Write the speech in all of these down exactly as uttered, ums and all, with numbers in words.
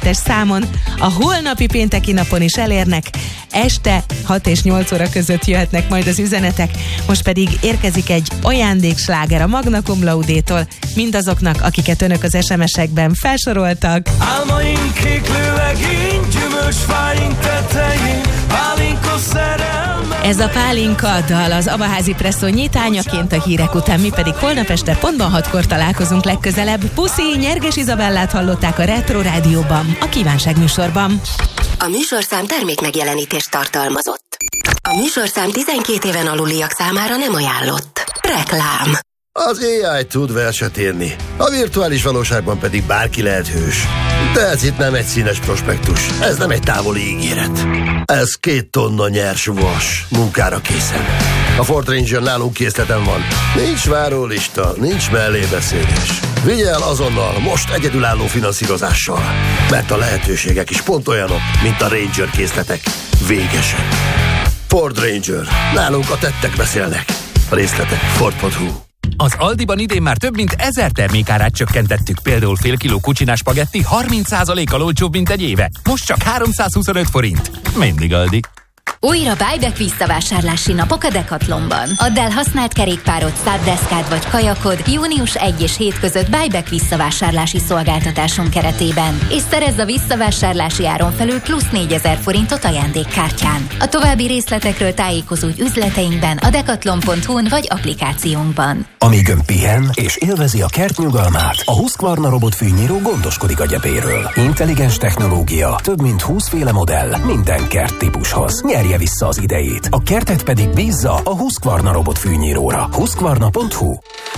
tizenkettes számon, a holnapi pénteki napon is elérnek, este hat és nyolc óra között jöhetnek majd az üzenetek, most pedig érkezik egy ajándéksláger a Magna Cum Laude-tól, mindazoknak, akiket önök az es em es-ekben felsoroltak. Álmaink kéklő legény, gyümölcsfáink tetején, pálinka szerelme. Ez a Pálinka dal az Abaházi Presszó nyitányaként a hírek után, mi pedig holnap este pontban hatkor találkozunk legközelebb. Puszi, Nyerges Izabellát hallották a Retro Rádióban, a Kívánság műsorban. A műsorszám termék megjelenítést tartalmazott. A műsorszám tizenkét éven aluliak számára nem ajánlott. Reklám. Az á i tud verset írni, a virtuális valóságban pedig bárki lehet hős. De ez itt nem egy színes prospektus, ez nem egy távoli ígéret. Ez két tonna nyers vas, munkára készen. A Ford Ranger nálunk készleten van. Nincs várólista, nincs mellébeszélés. Vigye el azonnal, most egyedülálló finanszírozással. Mert a lehetőségek is pont olyanok, mint a Ranger készletek. Végesen. Ford Ranger. Nálunk a tettek beszélnek. A részletek Ford pont hu. Az Aldiban idén már több mint ezer termékárát csökkentettük, például fél kiló kucsinás spagetti harminc százalékkal olcsóbb, mint egy éve. Most csak háromszázhuszonöt forint. Mindig Aldi. Újra buyback visszavásárlási napok a Decathlonban. Add el használt kerékpárod, száddeszkád vagy kajakod június elseje és hét között buyback visszavásárlási szolgáltatásunk keretében, és szerezz a visszavásárlási áron felül plusz négyezer forintot ajándékkártyán. A további részletekről tájékozódj üzleteinkben, a decathlon pont hu-n vagy applikációnkban. Amíg ön pihen és élvezi a kert nyugalmát, a Husqvarna robotfűnyíró gondoskodik a gyepéről. Intelligens technológia, több mint húsz féle modell, minden kert típushoz. Nyerje vissza az idejét. A kertet pedig bízza a Husqvarna robotfűnyíróra. Husqvarna pont hu.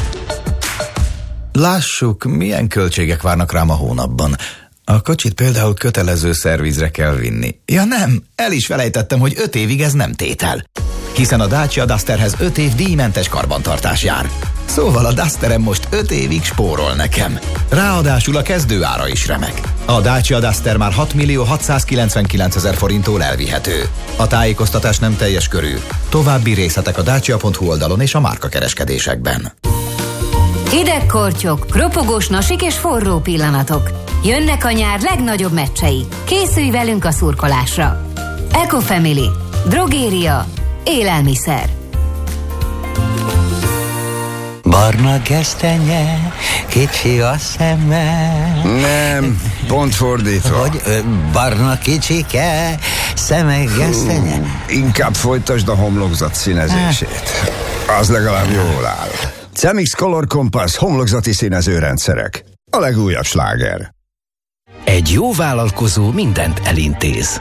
Lássuk, milyen költségek várnak rám a hónapban. A kocsit például kötelező szervizre kell vinni. Ja nem, el is felejtettem, hogy öt évig ez nem tétel. Hiszen a Dacia Dusterhez öt év díjmentes karbantartás jár. Szóval a Dusterem most öt évig spórol nekem. Ráadásul a kezdőára is remek. A Dacia Duster már hat millió hatszázkilencvenkilencezer forinttól elvihető. A tájékoztatás nem teljes körű. További részletek a dacia pont hu oldalon és a márkakereskedésekben. Hidegkortyok, ropogós nasik és forró pillanatok. Jönnek a nyár legnagyobb meccsei. Készülj velünk a szurkolásra. Ecofamily, drogéria, élelmiszer. Barna gesztenye, kicsi a szeme. Nem, pont fordítva. Hogy ö, barna kicsike, szeme gesztenye. Uh, inkább folytasd a homlokzat színezését. Az legalább jól áll. Cemix Color Compass homlokzati színezőrendszerek. A legújabb sláger. Egy jó vállalkozó mindent elintéz.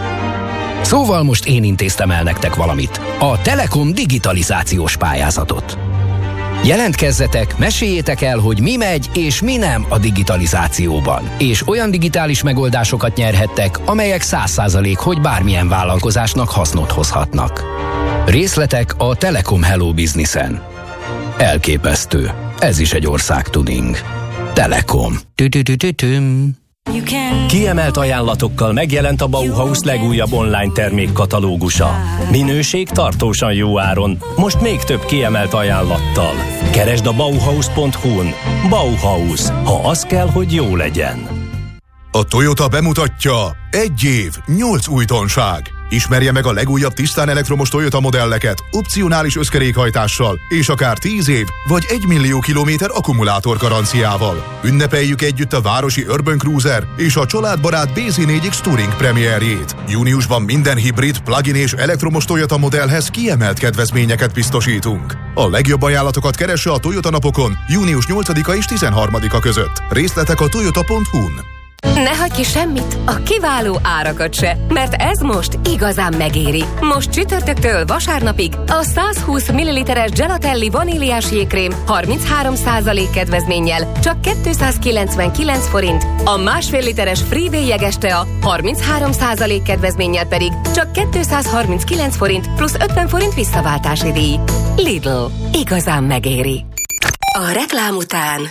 Szóval most én intéztem el nektek valamit. A Telekom digitalizációs pályázatot. Jelentkezzetek, meséljétek el, hogy mi megy és mi nem a digitalizációban. És olyan digitális megoldásokat nyerhettek, amelyek száz százalék, hogy bármilyen vállalkozásnak hasznot hozhatnak. Részletek a Telekom Hello Businessen. Elképesztő. Ez is egy országtuning. Telekom. Tü-tü-tü-tü-tüm. Kiemelt ajánlatokkal megjelent a Bauhaus legújabb online termékkatalógusa. Minőség tartósan jó áron, most még több kiemelt ajánlattal. Keresd a bauhaus pont hu-n. Bauhaus, ha az kell, hogy jó legyen. A Toyota bemutatja egy év, nyolc újdonság. Ismerje meg a legújabb tisztán elektromos Toyota modelleket, opcionális összkerékhajtással, és akár tíz év vagy egy millió kilométer akkumulátor garanciával. Ünnepeljük együtt a városi Urban Cruiser és a családbarát bé zé négy X Touring premierjét. Júniusban minden hibrid, plug-in és elektromos Toyota modellhez kiemelt kedvezményeket biztosítunk. A legjobb ajánlatokat keresse a Toyota napokon június nyolcadika és tizenharmadika között. Részletek a toyota pont hu-n. Ne hagyj ki semmit, a kiváló árakat se, mert ez most igazán megéri. Most csütörtöktől vasárnapig a százhúsz milliliteres Gelatelli vaníliás jégkrém harminchárom százalék kedvezménnyel csak kétszázkilencvenkilenc forint, a másfél literes Freeway jeges tea harminchárom százalék kedvezménnyel pedig csak kétszázharminckilenc forint plusz ötven forint visszaváltási díj. Lidl, igazán megéri. A reklám után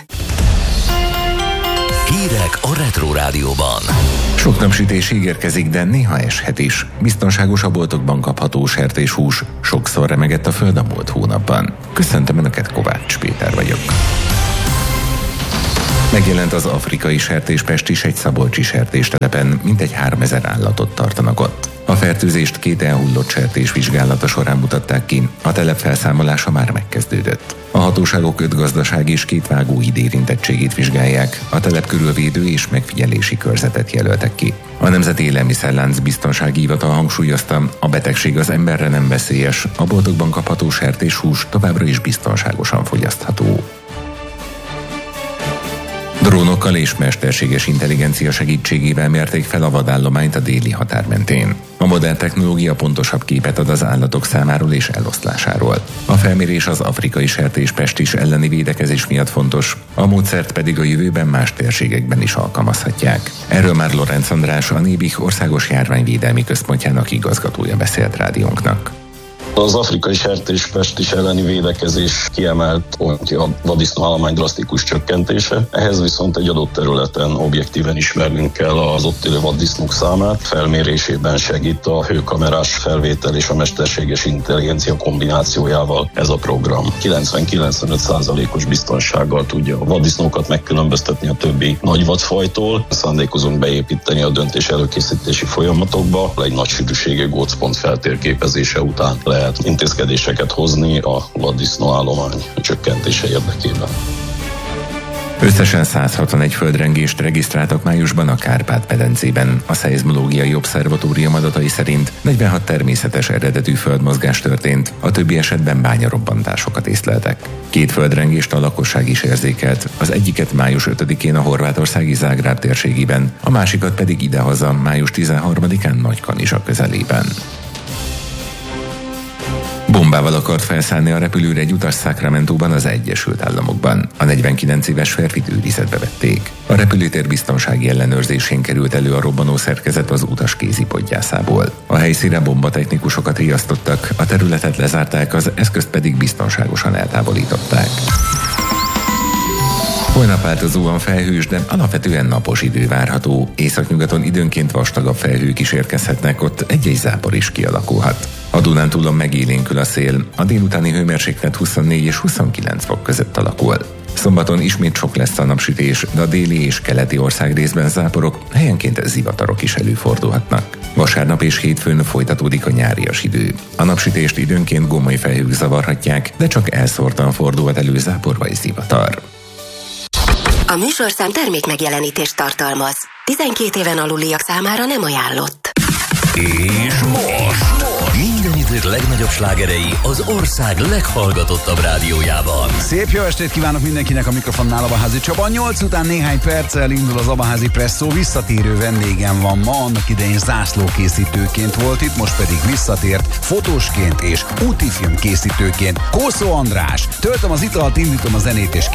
hírek a Retro Rádióban. Sok napsütés ígérkezik, de néha eshet is. Biztonságos a boltokban kapható sertéshús sokszor remegett a föld a múlt hónapban. Köszöntöm Önöket, Kovács Péter vagyok. Megjelent az afrikai sertéspest is egy szabolcsi sertéstelepen, mintegy háromezer állatot tartanak ott. A fertőzést két elhullott sertés vizsgálata során mutatták ki, a telep felszámolása már megkezdődött. A hatóságok öt gazdaság és két vágóhíd érintettségét vizsgálják, a telep körülvédő és megfigyelési körzetet jelöltek ki. A Nemzeti Élelmiszerlánc Biztonsági Hivatal hangsúlyozta, a betegség az emberre nem veszélyes, a boltokban kapható sertéshús továbbra is biztonságosan fogyasztható. Drónokkal és mesterséges intelligencia segítségével mérték fel a vadállományt a déli határ mentén. A modern technológia pontosabb képet ad az állatok számáról és eloszlásáról. A felmérés az afrikai sertéspestis elleni védekezés miatt fontos, a módszert pedig a jövőben más térségekben is alkalmazhatják. Erről már Lorenz András, a Nébih Országos Járványvédelmi Központjának igazgatója beszélt rádiónknak. Az afrikai sertéspestis elleni védekezés kiemelt pontja a vaddisznóállomány drasztikus csökkentése. Ehhez viszont egy adott területen objektíven ismernünk kell az ott élő vaddisznók számát. Felmérésében segít a hőkamerás felvétel és a mesterséges intelligencia kombinációjával ez a program. kilencven-kilencvenöt százalékos biztonsággal tudja a vaddisznókat megkülönböztetni a többi nagy vadfajtól. Szándékozunk beépíteni a döntés előkészítési folyamatokba. Egy nagy sűrűségű gócpont feltérképezése után lehet intézkedéseket hozni a vaddisznóállomány csökkentése érdekében. Összesen száz hatvanegy földrengést regisztráltak májusban a Kárpát-medencében. A Szeizmológiai Obszervatórium adatai szerint negyvenhat természetes eredetű földmozgás történt, a többi esetben bányarobbantásokat észleltek. Két földrengést a lakosság is érzékelt, az egyiket május ötödikén a horvátországi Zágráb térségében, a másikat pedig idehaza május tizenharmadikán Nagykanizsa közelében. Bombával akart felszállni a repülőre egy utas Sacramentóban, az Egyesült Államokban. A negyvenkilenc éves férfit őrizetbe vették. A repülőtér biztonsági ellenőrzésén került elő a robbanó szerkezet az utas kézipodgyászából. A helyszínre bombatechnikusokat riasztottak, a területet lezárták, az eszközt pedig biztonságosan eltávolították. Holnap változóan felhős, de alapvetően napos idő várható. Északnyugaton időnként vastagabb felhők is érkezhetnek, ott egy-egy zápor is kialakulhat. A Dunántúlon megélénkül a szél, a délutáni hőmérséklet huszonnégy és huszonkilenc fok között alakul. Szombaton ismét sok lesz a napsütés, de a déli és keleti országrészben záporok, helyenként zivatarok is előfordulhatnak. Vasárnap és hétfőn folytatódik a nyárias idő. A napsütést időnként gomoly felhők zavarhatják, de csak elszórtan fordulhat elő zápor vagy zivatar. A műsorszám termékmegjelenítést tartalmaz. tizenkét éven aluliak számára nem ajánlott. És most minden idők legnagyobb slágerei az ország leghallgatottabb rádiójában. Szép jó estét kívánok mindenkinek, a mikrofonnál Abaházi Csaba. nyolc után néhány perccel indul az Abaházi Presszó. Visszatérő vendégem van ma, annak idején zászlókészítőként volt itt, most pedig visszatért fotósként és útifilm készítőként. Kószó András. Töltöm az italt, indítom a zenét és